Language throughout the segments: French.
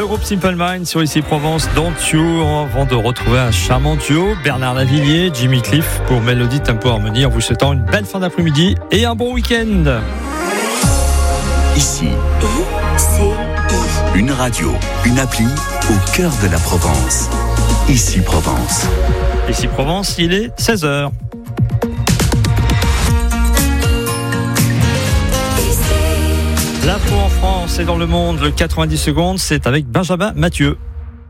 groupe Simple Minds sur Ici Provence, Don't You, avant de retrouver un charmant duo, Bernard Lavilliers, Jimmy Cliff pour Mélodie Tempo Harmonie, en vous souhaitant une belle fin d'après-midi et un bon week-end. Ici, une radio, une appli au cœur de la Provence. Ici Provence. Ici Provence, il est 16h. L'info en France et dans le monde, le 90 secondes, c'est avec Benjamin Mathieu.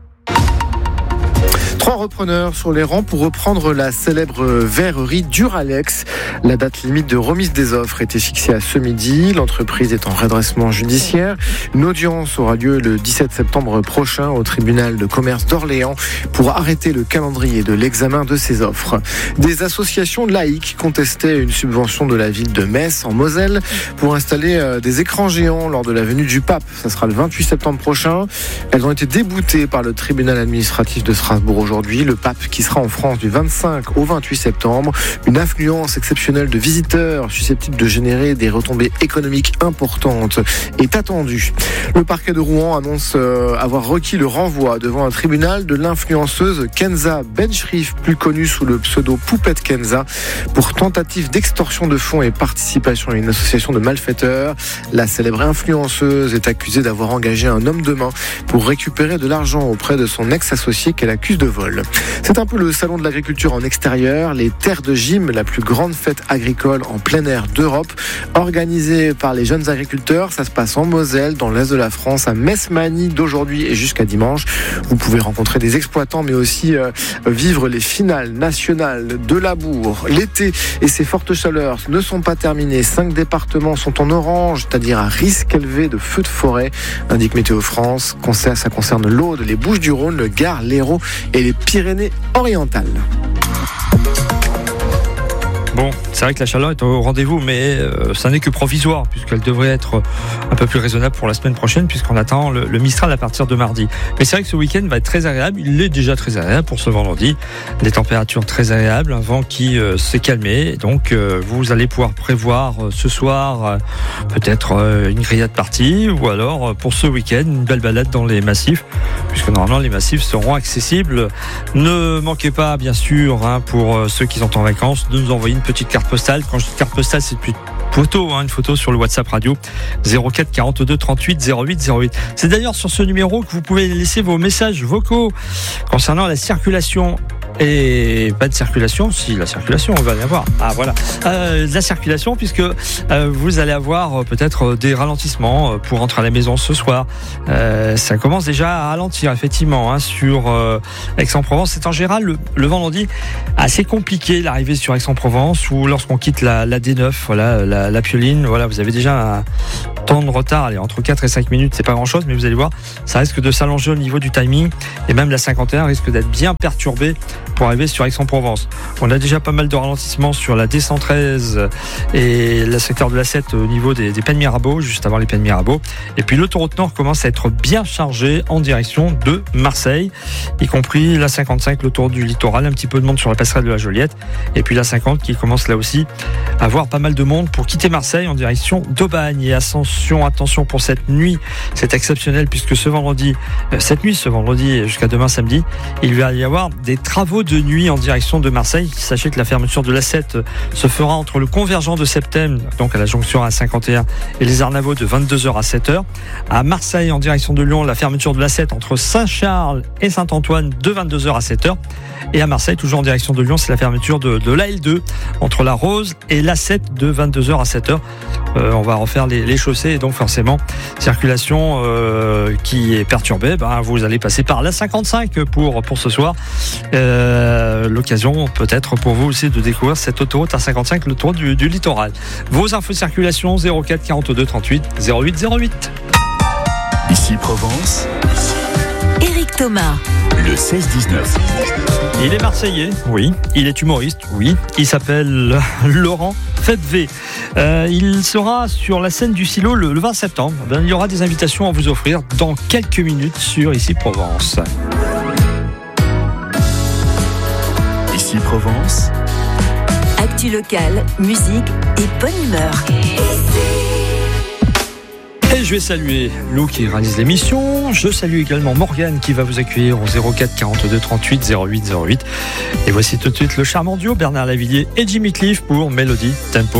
3 repreneurs sur les rangs pour reprendre la célèbre verrerie Duralex. La date limite de remise des offres était fixée à ce midi. L'entreprise est en redressement judiciaire. Une audience aura lieu le 17 septembre prochain au tribunal de commerce d'Orléans pour arrêter le calendrier de l'examen de ces offres. Des associations laïques contestaient une subvention de la ville de Metz en Moselle pour installer des écrans géants lors de la venue du pape. Ça sera le 28 septembre prochain. Elles ont été déboutées par le tribunal administratif de Strasbourg aujourd'hui. Le pape qui sera en France du 25 au 28 septembre. Une affluence exceptionnelle de visiteurs susceptible de générer des retombées économiques importantes est attendue. Le parquet de Rouen annonce avoir requis le renvoi devant un tribunal de l'influenceuse Kenza Benchrif, plus connue sous le pseudo Poupette Kenza, pour tentative d'extorsion de fonds et participation à une association de malfaiteurs. La célèbre influenceuse est accusée d'avoir engagé un homme de main pour récupérer de l'argent auprès de son ex-associé qu'elle accuse de vol. C'est un peu le salon de l'agriculture en extérieur, les terres de gym, la plus grande fête agricole en plein air d'Europe, organisée par les jeunes agriculteurs. Ça se passe en Moselle, dans l'est de la France, à Metz-Magny, d'aujourd'hui et jusqu'à dimanche. Vous pouvez rencontrer des exploitants, mais aussi vivre les finales nationales de labour. L'été et ses fortes chaleurs ne sont pas terminées. 5 départements sont en orange, c'est-à-dire à risque élevé de feux de forêt, indique Météo France. Ça concerne l'Aude, les Bouches-du-Rhône, le Gard, l'Hérault et les Pyrénées-Orientales. Bon, c'est vrai que la chaleur est au rendez-vous, mais ça n'est que provisoire, puisqu'elle devrait être un peu plus raisonnable pour la semaine prochaine, puisqu'on attend le Mistral à partir de mardi. Mais c'est vrai que ce week-end va être très agréable. Il est déjà très agréable pour ce vendredi. Des températures très agréables, un vent qui s'est calmé. Donc, vous allez pouvoir prévoir ce soir peut-être une grillade partie, ou alors pour ce week-end, une belle balade dans les massifs, puisque normalement les massifs seront accessibles. Ne manquez pas, bien sûr, pour ceux qui sont en vacances, de nous envoyer une petite carte postale. Quand je dis carte postale, c'est une photo sur le WhatsApp radio 04 42 38 08 08. C'est d'ailleurs sur ce numéro que vous pouvez laisser vos messages vocaux concernant la circulation. Et pas de circulation, si la circulation, on va y avoir. Ah voilà, de la circulation, puisque vous allez avoir peut-être des ralentissements pour rentrer à la maison ce soir. Ça commence déjà à ralentir effectivement sur Aix-en-Provence. C'est en général le vendredi assez compliqué l'arrivée sur Aix-en-Provence, ou lorsqu'on quitte la D9, voilà, la Pioline. Voilà, vous avez déjà un temps de retard, allez, entre 4 et 5 minutes, c'est pas grand chose, mais vous allez voir, ça risque de s'allonger au niveau du timing, et même la 51 risque d'être bien perturbée pour arriver sur Aix-en-Provence. On a déjà pas mal de ralentissements sur la D113 et le secteur de la 7 au niveau des Pennes Mirabeau, juste avant les Pennes Mirabeau. Et puis l'autoroute Nord commence à être bien chargée en direction de Marseille, y compris la 55, l'autoroute du littoral, un petit peu de monde sur la passerelle de la Joliette, et puis la 50 qui commence là aussi à avoir pas mal de monde pour quitter Marseille en direction d'Aubagne. Et attention pour cette nuit, c'est exceptionnel, puisque ce vendredi jusqu'à demain samedi, il va y avoir des travaux de nuit en direction de Marseille. Sachez que la fermeture de l'A7 se fera entre le convergent de Septem, donc à la jonction A51, et les Arnavaux de 22h à 7h. À Marseille, en direction de Lyon, la fermeture de l'A7 entre Saint-Charles et Saint-Antoine de 22h à 7h. Et à Marseille, toujours en direction de Lyon, c'est la fermeture de l'A L2 entre la Rose et l'A7 de 22h à 7h. On va refaire les chaussées, et donc forcément circulation qui est perturbée. Vous allez passer par la 55 pour ce soir. L'occasion peut-être pour vous aussi de découvrir cette autoroute A55, l'autoroute du littoral. Vos infos circulation 04 42 38 08 08. Ici Provence. Éric Thomas. Le 16-19. Il est marseillais, oui. Il est humoriste, oui. Il s'appelle Laurent Febvre. Il sera sur la scène du Silo le 20 septembre. Il y aura des invitations à vous offrir dans quelques minutes sur Ici Provence. Ici Provence. Actu locale, musique et bonne humeur. Et je vais saluer Lou qui réalise l'émission. Je salue également Morgane qui va vous accueillir au 04 42 38 08 08. Et voici tout de suite le charmant duo Bernard Lavilliers et Jimmy Cliff pour Mélodie Tempo.